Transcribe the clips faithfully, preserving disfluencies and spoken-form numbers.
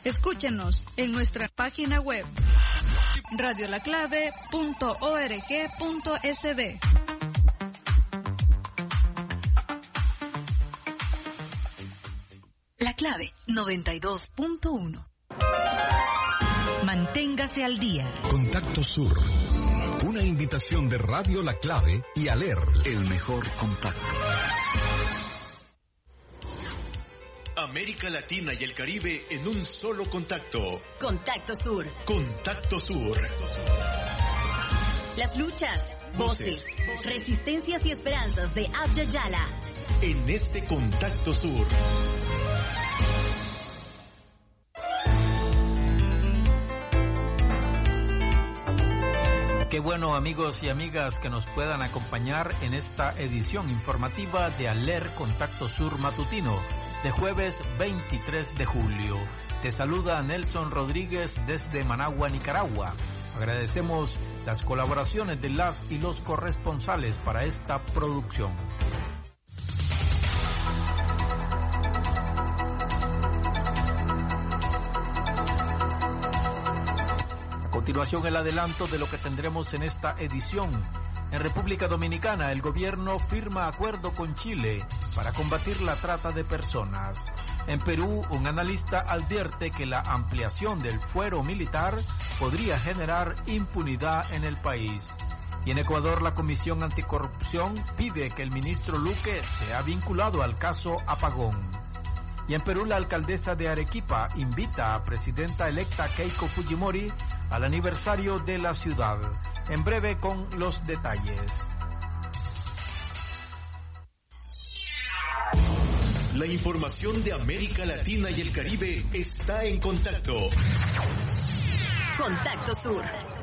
Escúchenos en nuestra página web radio la clave punto org punto es be. La Clave noventa y dos punto uno. Manténgase al día. Contacto Sur. Una invitación de Radio La Clave y Aler, el mejor contacto. América Latina y el Caribe en un solo contacto. Contacto Sur. Contacto Sur. Las luchas, voces, voces resistencias y esperanzas de Abya Yala. En este Contacto Sur. Qué bueno, amigos y amigas, que nos puedan acompañar en esta edición informativa de Aler Contacto Sur Matutino, de jueves veintitrés de julio. Te saluda Nelson Rodríguez desde Managua, Nicaragua. Agradecemos las colaboraciones de las y los corresponsales para esta producción. A continuación, el adelanto de lo que tendremos en esta edición. En República Dominicana, el gobierno firma acuerdo con Chile para combatir la trata de personas. En Perú, un analista advierte que la ampliación del fuero militar podría generar impunidad en el país. Y en Ecuador, la Comisión Anticorrupción pide que el ministro Luque sea vinculado al caso Apagón. Y en Perú, la alcaldesa de Arequipa invita a presidenta electa Keiko Fujimori al aniversario de la ciudad. En breve con los detalles. La información de América Latina y el Caribe está en contacto. Contacto Sur.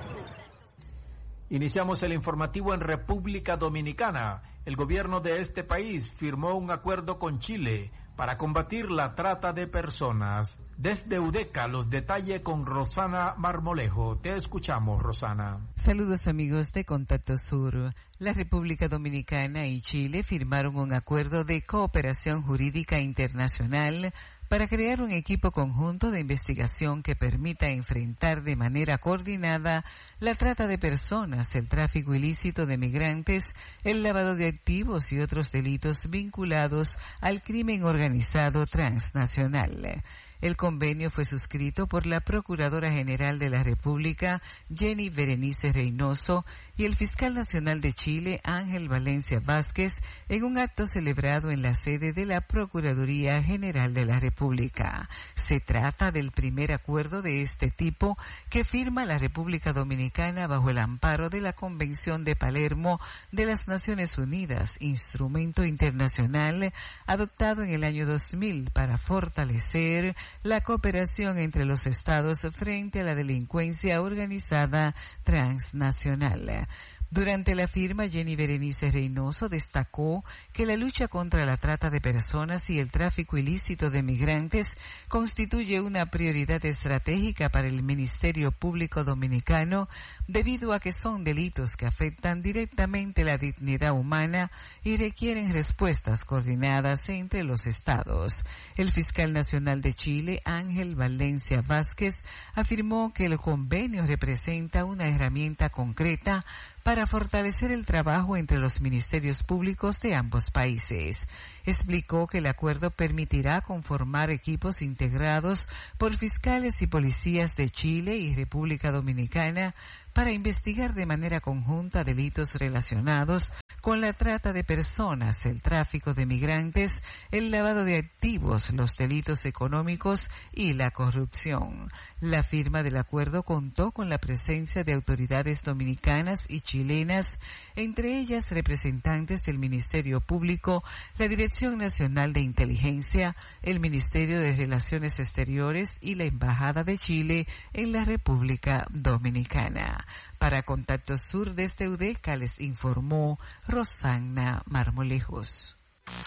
Iniciamos el informativo en República Dominicana. El gobierno de este país firmó un acuerdo con Chile para combatir la trata de personas. Desde UDECA, los detalles con Rosana Marmolejo. Te escuchamos, Rosana. Saludos, amigos de Contacto Sur. La República Dominicana y Chile firmaron un acuerdo de cooperación jurídica internacional para crear un equipo conjunto de investigación que permita enfrentar de manera coordinada la trata de personas, el tráfico ilícito de migrantes, el lavado de activos y otros delitos vinculados al crimen organizado transnacional. El convenio fue suscrito por la Procuradora General de la República, Jenny Berenice Reynoso, y el Fiscal Nacional de Chile, Ángel Valencia Vázquez, en un acto celebrado en la sede de la Procuraduría General de la República. Se trata del primer acuerdo de este tipo que firma la República Dominicana bajo el amparo de la Convención de Palermo de las Naciones Unidas, instrumento internacional adoptado en el año dos mil para fortalecer la cooperación entre los estados frente a la delincuencia organizada transnacional. Durante la firma, Jenny Berenice Reynoso destacó que la lucha contra la trata de personas y el tráfico ilícito de migrantes constituye una prioridad estratégica para el Ministerio Público Dominicano debido a que son delitos que afectan directamente la dignidad humana y requieren respuestas coordinadas entre los estados. El fiscal nacional de Chile, Ángel Valencia Vázquez, afirmó que el convenio representa una herramienta concreta para fortalecer el trabajo entre los ministerios públicos de ambos países. Explicó que el acuerdo permitirá conformar equipos integrados por fiscales y policías de Chile y República Dominicana para investigar de manera conjunta delitos relacionados con la trata de personas, el tráfico de migrantes, el lavado de activos, los delitos económicos y la corrupción. La firma del acuerdo contó con la presencia de autoridades dominicanas y chilenas, entre ellas representantes del Ministerio Público, la Dirección Nacional de Inteligencia, el Ministerio de Relaciones Exteriores y la Embajada de Chile en la República Dominicana. Para Contacto Sur desde UDECA les informó Rosana Marmolejos.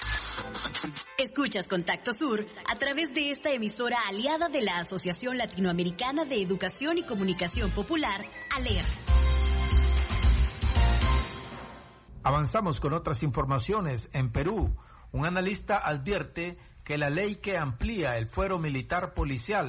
Escuchas Contacto Sur a través de esta emisora aliada de la Asociación Latinoamericana de Educación y Comunicación Popular, ALER. Avanzamos con otras informaciones. En Perú, un analista advierte que la ley que amplía el fuero militar policial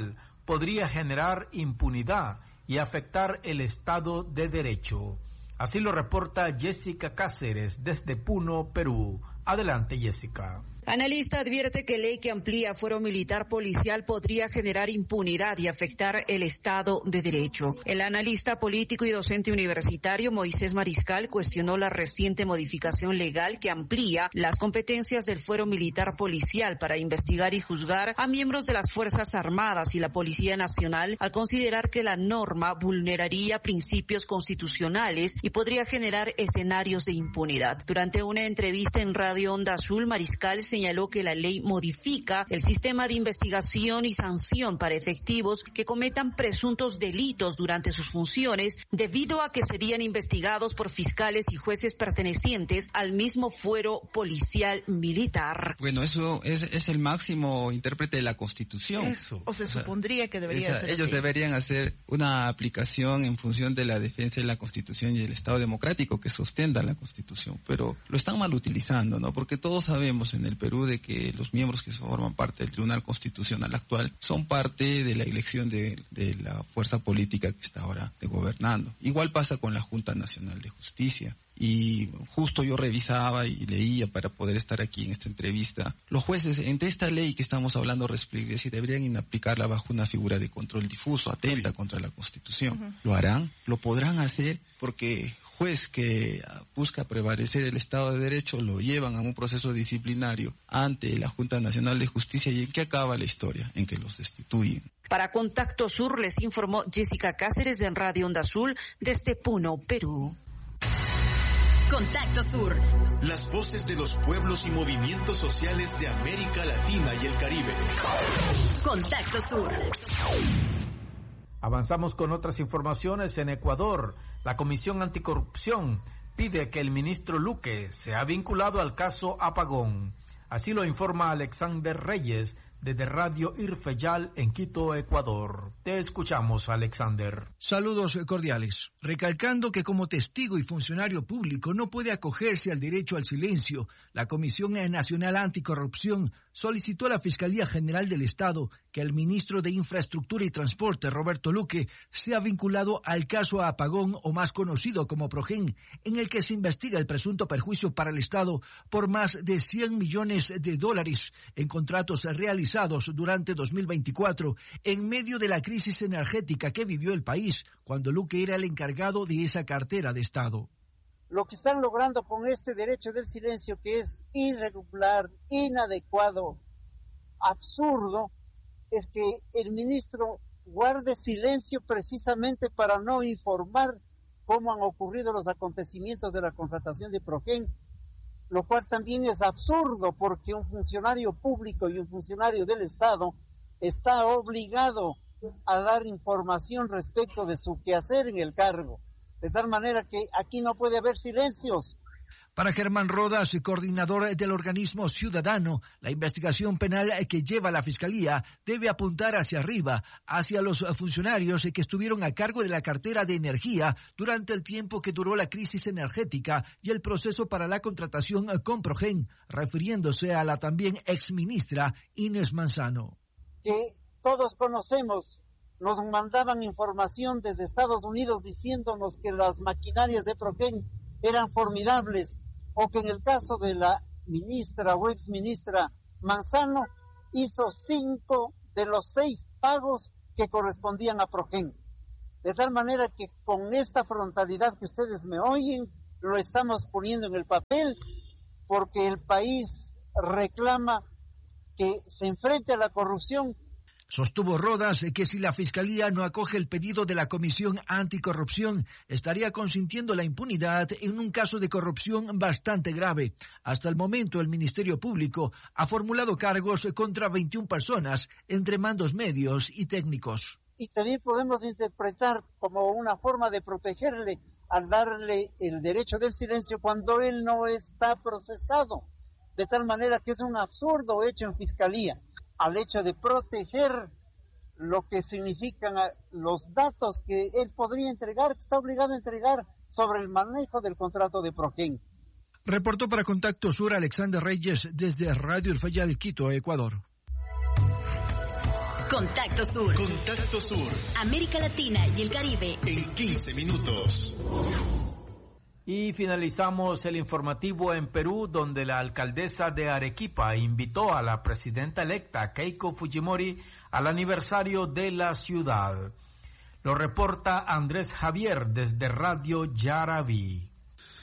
podría generar impunidad y afectar el Estado de Derecho. Así lo reporta Jessica Cáceres desde Puno, Perú. Adelante, Jessica. Analista advierte que ley que amplía fuero militar policial podría generar impunidad y afectar el Estado de Derecho. El analista político y docente universitario Moisés Mariscal cuestionó la reciente modificación legal que amplía las competencias del fuero militar policial para investigar y juzgar a miembros de las Fuerzas Armadas y la Policía Nacional, al considerar que la norma vulneraría principios constitucionales y podría generar escenarios de impunidad. Durante una entrevista en Radio Onda Azul, Mariscal señaló que la ley modifica el sistema de investigación y sanción para efectivos que cometan presuntos delitos durante sus funciones, debido a que serían investigados por fiscales y jueces pertenecientes al mismo fuero policial militar. Bueno, eso es, es el máximo intérprete de la Constitución. Eso, o se supondría que debería esa, ser ellos así. deberían hacer una aplicación en función de la defensa de la Constitución y el Estado democrático que sostenga la Constitución, pero lo están mal utilizando, ¿no? Porque todos sabemos en el Perú de que los miembros que forman parte del Tribunal Constitucional actual son parte de la elección de, de la fuerza política que está ahora de gobernando. Igual pasa con la Junta Nacional de Justicia. Y justo yo revisaba y leía para poder estar aquí en esta entrevista. Los jueces, entre esta ley que estamos hablando, si deberían aplicarla bajo una figura de control difuso, atenta contra la Constitución. Uh-huh. ¿Lo harán? ¿Lo podrán hacer? Porque juez que busca prevalecer el Estado de Derecho lo llevan a un proceso disciplinario ante la Junta Nacional de Justicia. ¿Y en qué acaba la historia? En que los destituyen. Para Contacto Sur les informó Jessica Cáceres de Radio Onda Azul desde Puno, Perú. Contacto Sur. Las voces de los pueblos y movimientos sociales de América Latina y el Caribe. Contacto Sur. Avanzamos con otras informaciones. En Ecuador, la Comisión Anticorrupción pide que el ministro Luque sea vinculado al caso Apagón. Así lo informa Alexander Reyes desde Radio Irfeyal en Quito, Ecuador. Te escuchamos, Alexander. Saludos cordiales. Recalcando que como testigo y funcionario público no puede acogerse al derecho al silencio, la Comisión Nacional Anticorrupción solicitó a la Fiscalía General del Estado que el ministro de Infraestructura y Transporte, Roberto Luque, sea vinculado al caso Apagón, o más conocido como Progen, en el que se investiga el presunto perjuicio para el Estado por más de cien millones de dólares en contratos realizados durante dos mil veinticuatro, en medio de la crisis energética que vivió el país, cuando Luque era el encargado de esa cartera de Estado. Lo que están logrando con este derecho del silencio, que es irregular, inadecuado, absurdo, es que el ministro guarde silencio precisamente para no informar cómo han ocurrido los acontecimientos de la contratación de Progen, lo cual también es absurdo, porque un funcionario público y un funcionario del Estado está obligado a dar información respecto de su quehacer en el cargo. De tal manera que aquí no puede haber silencios. Para Germán Rodas, coordinador del organismo ciudadano, la investigación penal que lleva la Fiscalía debe apuntar hacia arriba, hacia los funcionarios que estuvieron a cargo de la cartera de energía durante el tiempo que duró la crisis energética y el proceso para la contratación con Progen, refiriéndose a la también exministra Inés Manzano. Que todos conocemos. Nos mandaban información desde Estados Unidos diciéndonos que las maquinarias de Progen eran formidables, o que en el caso de la ministra o exministra Manzano hizo cinco de los seis pagos que correspondían a Progen. De tal manera que con esta frontalidad que ustedes me oyen, lo estamos poniendo en el papel, porque el país reclama que se enfrente a la corrupción. Sostuvo Rodas que si la Fiscalía no acoge el pedido de la Comisión Anticorrupción, estaría consintiendo la impunidad en un caso de corrupción bastante grave. Hasta el momento, el Ministerio Público ha formulado cargos contra veintiuna personas, entre mandos medios y técnicos. Y también podemos interpretar como una forma de protegerle al darle el derecho del silencio cuando él no está procesado. De tal manera que es un absurdo hecho en Fiscalía, al hecho de proteger lo que significan los datos que él podría entregar, que está obligado a entregar sobre el manejo del contrato de Progen. Reportó para Contacto Sur Alexander Reyes desde Radio Irfeyal, Quito, Ecuador. Contacto Sur. Contacto Sur. América Latina y el Caribe. En quince minutos. Y finalizamos el informativo en Perú, donde la alcaldesa de Arequipa invitó a la presidenta electa Keiko Fujimori al aniversario de la ciudad. Lo reporta Andrés Javier desde Radio Yaraví.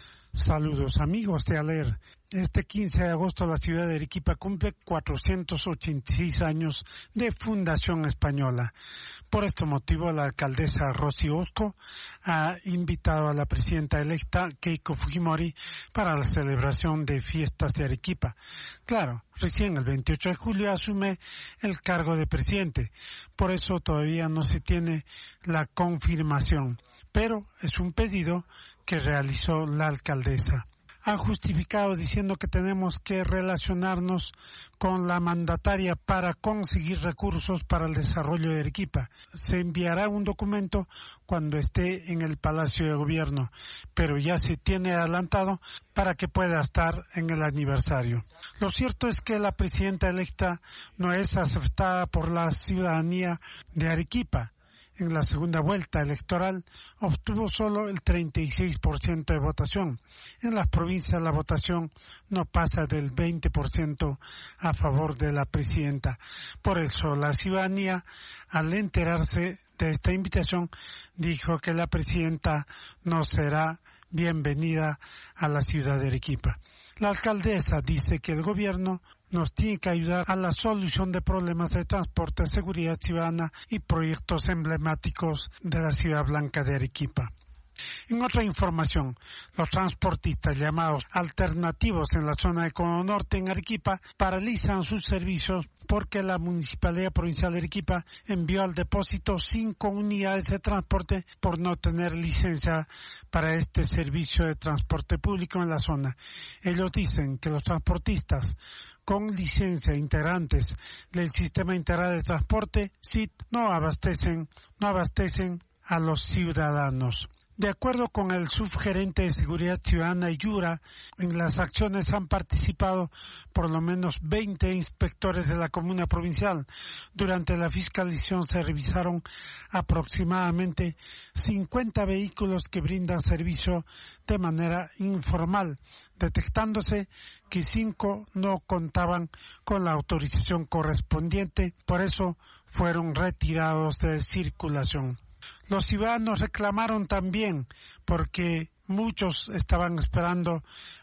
Saludos amigos de Aler. Este quince de agosto la ciudad de Arequipa cumple cuatrocientos ochenta y seis años de fundación española. Por este motivo la alcaldesa Rosy Osco ha invitado a la presidenta electa Keiko Fujimori para la celebración de fiestas de Arequipa. Claro, recién el veintiocho de julio asume el cargo de presidente, por eso todavía no se tiene la confirmación, pero es un pedido que realizó la alcaldesa. Ha justificado diciendo que tenemos que relacionarnos con la mandataria para conseguir recursos para el desarrollo de Arequipa. Se enviará un documento cuando esté en el Palacio de Gobierno, pero ya se tiene adelantado para que pueda estar en el aniversario. Lo cierto es que la presidenta electa no es aceptada por la ciudadanía de Arequipa. En la segunda vuelta electoral obtuvo solo el treinta y seis por ciento de votación. En las provincias la votación no pasa del veinte por ciento a favor de la presidenta. Por eso la ciudadanía, al enterarse de esta invitación, dijo que la presidenta no será bienvenida a la ciudad de Arequipa. La alcaldesa dice que el gobierno nos tiene que ayudar a la solución de problemas de transporte, seguridad ciudadana y proyectos emblemáticos de la ciudad blanca de Arequipa. En otra información, los transportistas llamados alternativos en la zona de Cono Norte en Arequipa paralizan sus servicios porque la Municipalidad Provincial de Arequipa envió al depósito cinco unidades de transporte por no tener licencia para este servicio de transporte público en la zona. Ellos dicen que los transportistas con licencia integrantes del Sistema Integral de Transporte, S I T, no abastecen, no abastecen a los ciudadanos. De acuerdo con el subgerente de Seguridad Ciudadana Yura, en las acciones han participado por lo menos veinte inspectores de la comuna provincial. Durante la fiscalización se revisaron aproximadamente cincuenta vehículos que brindan servicio de manera informal, detectándose que cinco no contaban con la autorización correspondiente, por eso fueron retirados de circulación. Los ciudadanos reclamaron también porque muchos estaban esperando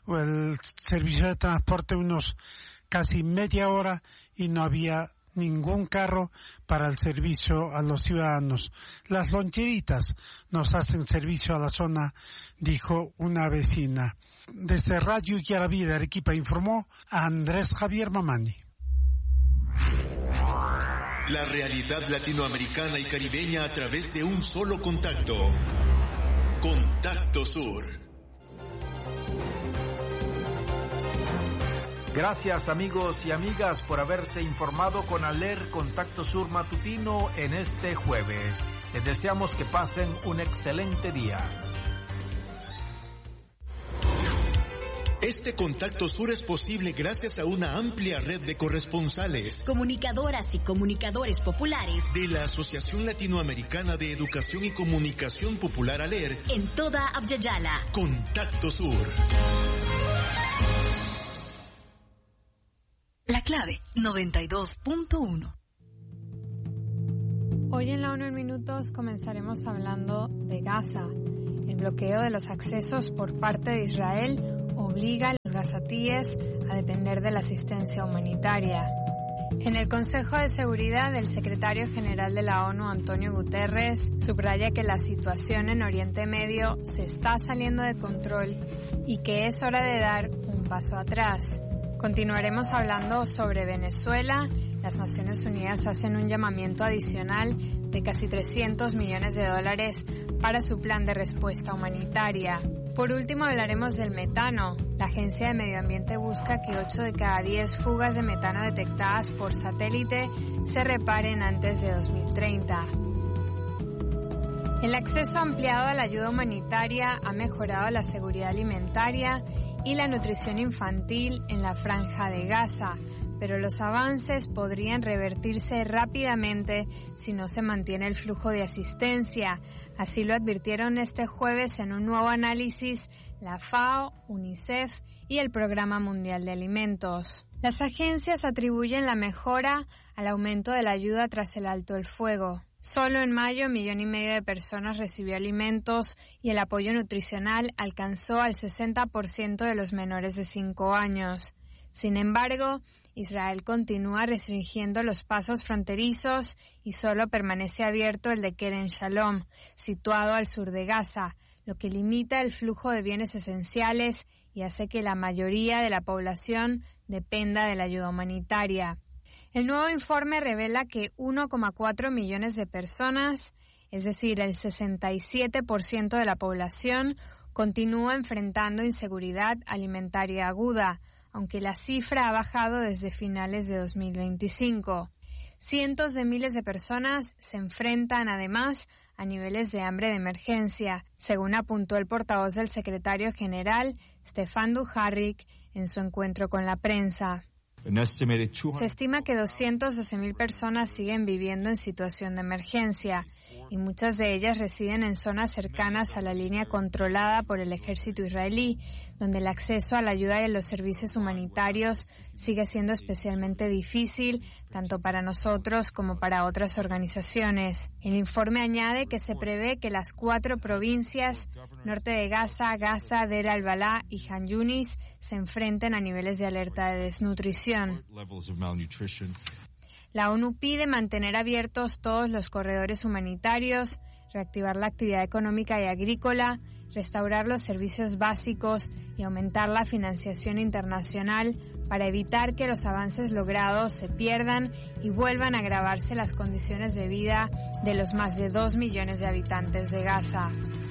el servicio de transporte unos casi media hora y no había ningún carro para el servicio a los ciudadanos. Las loncheritas nos hacen servicio a la zona, dijo una vecina. Desde Radio Yaraví de Arequipa informó a Andrés Javier Mamani. La realidad latinoamericana y caribeña a través de un solo contacto. Contacto Sur. Gracias amigos y amigas por haberse informado con Aler Contacto Sur Matutino en este jueves. Les deseamos que pasen un excelente día. Este Contacto Sur es posible gracias a una amplia red de corresponsales, comunicadoras y comunicadores populares de la Asociación Latinoamericana de Educación y Comunicación Popular ALER en toda Abya-Yala. Contacto Sur. La clave noventa y dos punto uno. Hoy en la ONU en Minutos comenzaremos hablando de Gaza. El bloqueo de los accesos por parte de Israel obliga a los gazatíes a depender de la asistencia humanitaria. En el Consejo de Seguridad, el secretario general de la ONU, Antonio Guterres, subraya que la situación en Oriente Medio se está saliendo de control y que es hora de dar un paso atrás. Continuaremos hablando sobre Venezuela. Las Naciones Unidas hacen un llamamiento adicional de casi trescientos millones de dólares para su plan de respuesta humanitaria. Por último, hablaremos del metano. La Agencia de Medio Ambiente busca que ocho de cada diez fugas de metano detectadas por satélite se reparen antes de dos mil treinta. El acceso ampliado a la ayuda humanitaria ha mejorado la seguridad alimentaria y la nutrición infantil en la Franja de Gaza, pero los avances podrían revertirse rápidamente si no se mantiene el flujo de asistencia. Así lo advirtieron este jueves en un nuevo análisis la FAO, UNICEF y el Programa Mundial de Alimentos. Las agencias atribuyen la mejora al aumento de la ayuda tras el alto el fuego. Solo en mayo, un millón y medio de personas recibió alimentos y el apoyo nutricional alcanzó al sesenta por ciento de los menores de cinco años. Sin embargo, Israel continúa restringiendo los pasos fronterizos y solo permanece abierto el de Kerem Shalom, situado al sur de Gaza, lo que limita el flujo de bienes esenciales y hace que la mayoría de la población dependa de la ayuda humanitaria. El nuevo informe revela que uno coma cuatro millones de personas, es decir, el sesenta y siete por ciento de la población, continúa enfrentando inseguridad alimentaria aguda, aunque la cifra ha bajado desde finales de dos mil veinticinco. Cientos de miles de personas se enfrentan además a niveles de hambre de emergencia, según apuntó el portavoz del secretario general, Stefan Dujarric, en su encuentro con la prensa. Se estima que doscientas doce mil personas siguen viviendo en situación de emergencia y muchas de ellas residen en zonas cercanas a la línea controlada por el ejército israelí, donde el acceso a la ayuda y a los servicios humanitarios sigue siendo especialmente difícil, tanto para nosotros como para otras organizaciones. El informe añade que se prevé que las cuatro provincias, norte de Gaza, Gaza, Deir al-Balá y Han Yunis, se enfrenten a niveles de alerta de desnutrición. La ONU pide mantener abiertos todos los corredores humanitarios, reactivar la actividad económica y agrícola, restaurar los servicios básicos y aumentar la financiación internacional para evitar que los avances logrados se pierdan y vuelvan a agravarse las condiciones de vida de los más de dos millones de habitantes de Gaza.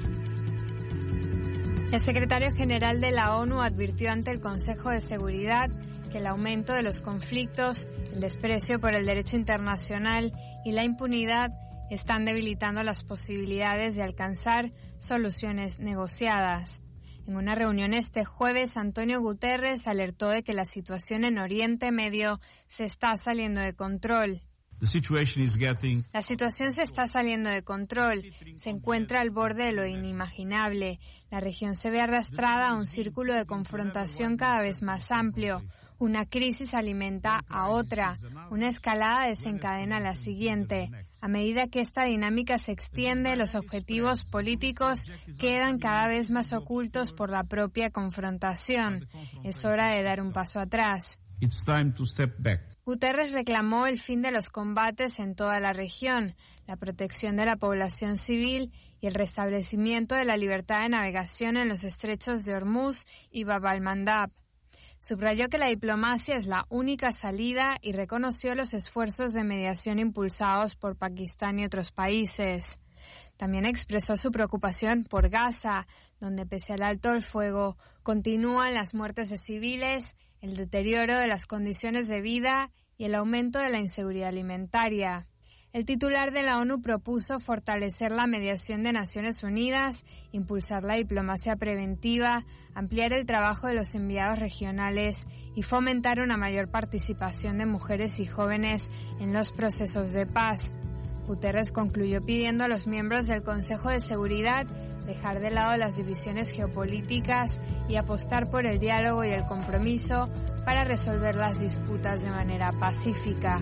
El secretario general de la ONU advirtió ante el Consejo de Seguridad que el aumento de los conflictos, el desprecio por el derecho internacional y la impunidad están debilitando las posibilidades de alcanzar soluciones negociadas. En una reunión este jueves, Antonio Guterres alertó de que la situación en Oriente Medio se está saliendo de control. La situación se está saliendo de control, se encuentra al borde de lo inimaginable. La región se ve arrastrada a un círculo de confrontación cada vez más amplio. Una crisis alimenta a otra, una escalada desencadena la siguiente. A medida que esta dinámica se extiende, los objetivos políticos quedan cada vez más ocultos por la propia confrontación. Es hora de dar un paso atrás. Guterres reclamó el fin de los combates en toda la región, la protección de la población civil y el restablecimiento de la libertad de navegación en los estrechos de Hormuz y Bab al-Mandab. Subrayó que la diplomacia es la única salida y reconoció los esfuerzos de mediación impulsados por Pakistán y otros países. También expresó su preocupación por Gaza, donde pese al alto el fuego continúan las muertes de civiles, el deterioro de las condiciones de vida y el aumento de la inseguridad alimentaria. El titular de la ONU propuso fortalecer la mediación de Naciones Unidas, impulsar la diplomacia preventiva, ampliar el trabajo de los enviados regionales y fomentar una mayor participación de mujeres y jóvenes en los procesos de paz. Guterres concluyó pidiendo a los miembros del Consejo de Seguridad dejar de lado las divisiones geopolíticas y apostar por el diálogo y el compromiso para resolver las disputas de manera pacífica.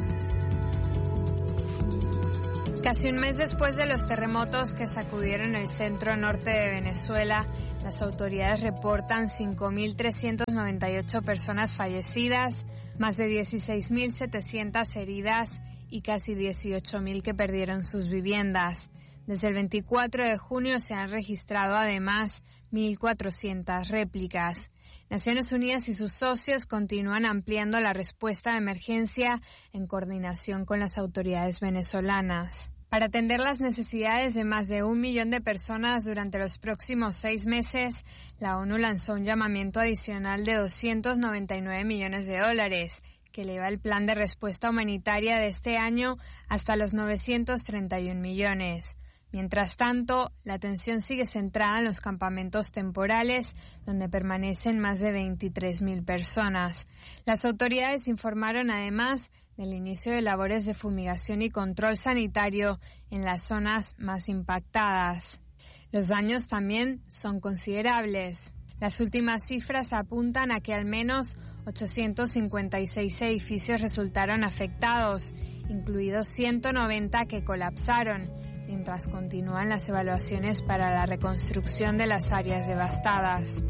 Casi un mes después de los terremotos que sacudieron el centro norte de Venezuela, las autoridades reportan cinco mil trescientas noventa y ocho personas fallecidas, más de dieciséis mil setecientas heridas y casi dieciocho mil que perdieron sus viviendas. Desde el veinticuatro de junio se han registrado además mil cuatrocientas réplicas. Naciones Unidas y sus socios continúan ampliando la respuesta de emergencia en coordinación con las autoridades venezolanas. Para atender las necesidades de más de un millón de personas durante los próximos seis meses, la ONU lanzó un llamamiento adicional de doscientos noventa y nueve millones de dólares, que eleva el plan de respuesta humanitaria de este año hasta los novecientos treinta y un millones. Mientras tanto, la atención sigue centrada en los campamentos temporales, donde permanecen más de veintitrés mil personas. Las autoridades informaron además del inicio de labores de fumigación y control sanitario en las zonas más impactadas. Los daños también son considerables. Las últimas cifras apuntan a que al menos ochocientos cincuenta y seis edificios resultaron afectados, incluidos ciento noventa que colapsaron, mientras continúan las evaluaciones para la reconstrucción de las áreas devastadas.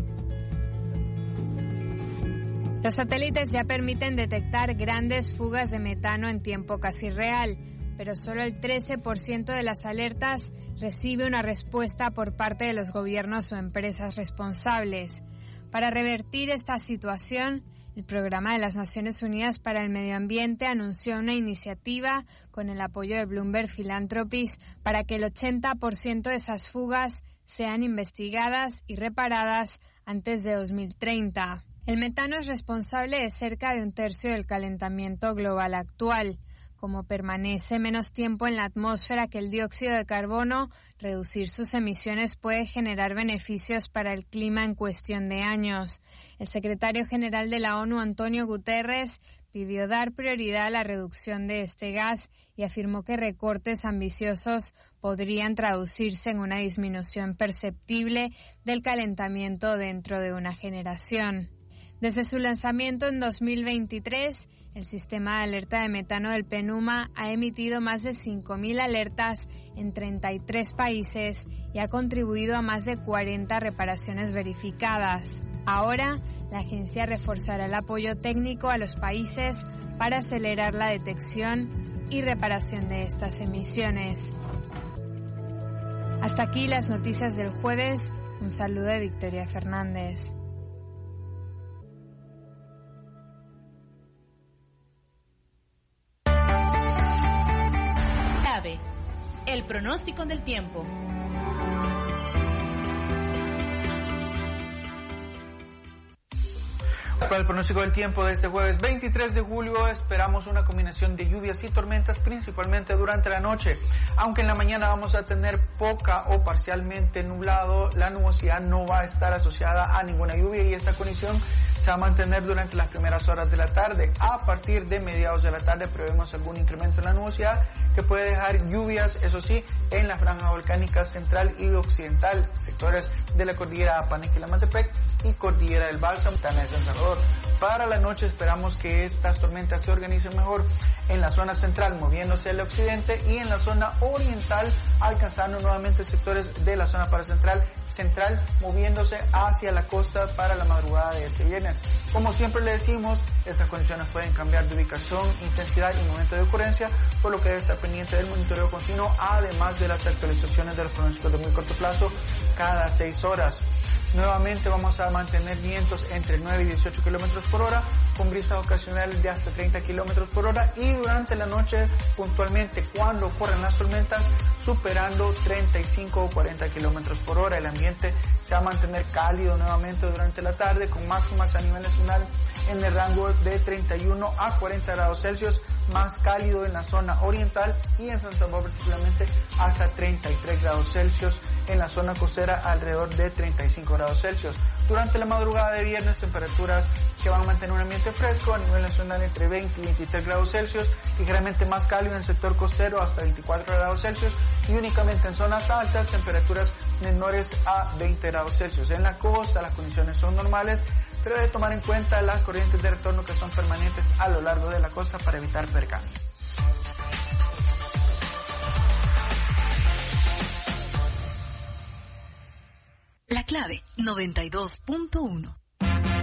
Los satélites ya permiten detectar grandes fugas de metano en tiempo casi real, pero solo el trece por ciento de las alertas recibe una respuesta por parte de los gobiernos o empresas responsables. Para revertir esta situación, el Programa de las Naciones Unidas para el Medio Ambiente anunció una iniciativa con el apoyo de Bloomberg Philanthropies para que el ochenta por ciento de esas fugas sean investigadas y reparadas antes de dos mil treinta. El metano es responsable de cerca de un tercio del calentamiento global actual. Como permanece menos tiempo en la atmósfera que el dióxido de carbono, reducir sus emisiones puede generar beneficios para el clima en cuestión de años. El secretario general de la ONU, Antonio Guterres, pidió dar prioridad a la reducción de este gas y afirmó que recortes ambiciosos podrían traducirse en una disminución perceptible del calentamiento dentro de una generación. Desde su lanzamiento en dos mil veintitrés, el sistema de alerta de metano del PNUMA ha emitido más de cinco mil alertas en treinta y tres países y ha contribuido a más de cuarenta reparaciones verificadas. Ahora, la agencia reforzará el apoyo técnico a los países para acelerar la detección y reparación de estas emisiones. Hasta aquí las noticias del jueves. Un saludo de Victoria Fernández. El pronóstico del tiempo. Para el pronóstico del tiempo de este jueves veintitrés de julio esperamos una combinación de lluvias y tormentas principalmente durante la noche. Aunque en la mañana vamos a tener poca o parcialmente nublado, la nubosidad no va a estar asociada a ninguna lluvia y esta condición se va a mantener durante las primeras horas de la tarde. A partir de mediados de la tarde prevemos algún incremento en la nubosidad que puede dejar lluvias, eso sí, en la franja volcánica central y occidental, sectores de la cordillera Apaniquila-Matepec y cordillera del Balsam, Montana de San Salvador. Para la noche esperamos que estas tormentas se organicen mejor en la zona central, moviéndose al occidente, y en la zona oriental, alcanzando nuevamente sectores de la zona paracentral central, moviéndose hacia la costa para la madrugada de ese viernes. Como siempre le decimos, estas condiciones pueden cambiar de ubicación, intensidad y momento de ocurrencia, por lo que debe estar pendiente del monitoreo continuo, además de las actualizaciones de los pronósticos de muy corto plazo cada seis horas. Nuevamente vamos a mantener vientos entre nueve y dieciocho kilómetros por hora, con brisas ocasionales de hasta treinta kilómetros por hora, y durante la noche, puntualmente cuando ocurren las tormentas, superando treinta y cinco o cuarenta kilómetros por hora. El ambiente se va a mantener cálido nuevamente durante la tarde, con máximas a nivel nacional en el rango de treinta y uno a cuarenta grados Celsius, más cálido en la zona oriental y en San Salvador particularmente hasta treinta y tres grados Celsius, en la zona costera alrededor de treinta y cinco grados Celsius. Durante la madrugada de viernes, temperaturas que van a mantener un ambiente fresco a nivel nacional entre veinte y veintitrés grados Celsius, ligeramente más cálido en el sector costero hasta veinticuatro grados Celsius, y únicamente en zonas altas temperaturas menores a veinte grados Celsius. En la costa las condiciones son normales, pero debe tomar en cuenta las corrientes de retorno que son permanentes a lo largo de la costa para evitar percances. La clave noventa y dos punto uno.